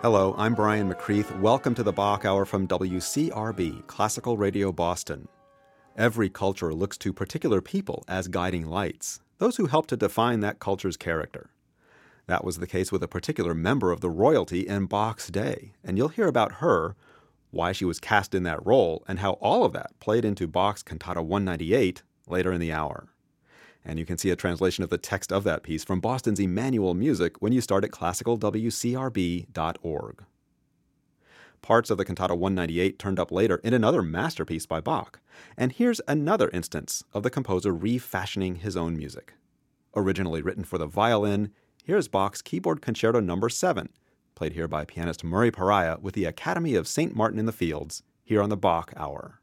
Hello, I'm Brian McCreath. Welcome to the Bach Hour from WCRB, Classical Radio Boston. Every culture looks to particular people as guiding lights, those who help to define that culture's character. That was the case with a particular member of the royalty in Bach's day, and you'll hear about her, why she was cast in that role, and how all of that played into Bach's Cantata 198 later in the hour. And you can see a translation of the text of that piece from Boston's Emmanuel Music when you start at classicalwcrb.org. Parts of the Cantata 198 turned up later in another masterpiece by Bach, and here's another instance of the composer refashioning his own music. Originally written for the violin, here's Bach's Keyboard Concerto No. 7, played here by pianist Murray Pariah with the Academy of St. Martin in the Fields, here on the Bach Hour.